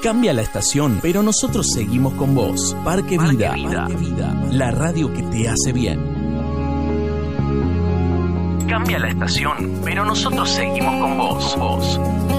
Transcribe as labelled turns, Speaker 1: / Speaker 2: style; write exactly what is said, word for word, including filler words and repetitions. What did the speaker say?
Speaker 1: Cambia la estación, pero nosotros seguimos con vos. Parque Vida, Parque Vida, la radio que te hace bien. Cambia la estación, pero nosotros seguimos con vos. vos.